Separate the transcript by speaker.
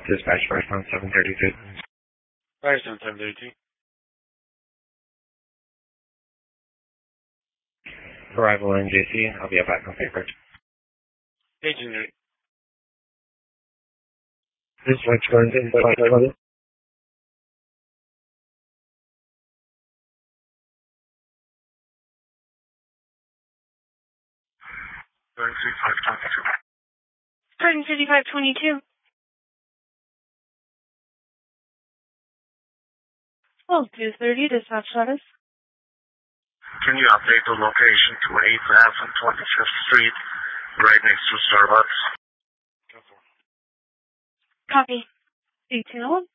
Speaker 1: Dispatch Firestone 732.
Speaker 2: Firestone 732.
Speaker 1: Arrival in JC. I'll be up back on paper.
Speaker 2: Agent.
Speaker 1: Dispatch Firestone 732.
Speaker 3: Pardon, 5522. Oh, 230, dispatch status.
Speaker 4: Can you update the location to 8th and 25th Street, right next to Starbucks?
Speaker 3: Copy. 1801.